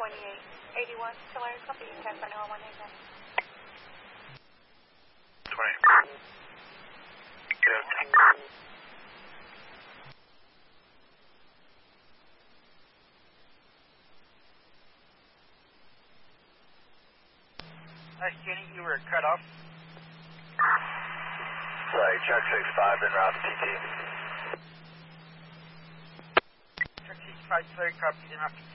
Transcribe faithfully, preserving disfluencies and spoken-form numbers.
twenty-eight eighty-one, Tulare, copy, ten for now, one eight one. twenty. Good. Hi, Kenny, you were cut off. Sorry, Chuck six five, en route to P T. Chuck six five, sorry, copy, then off to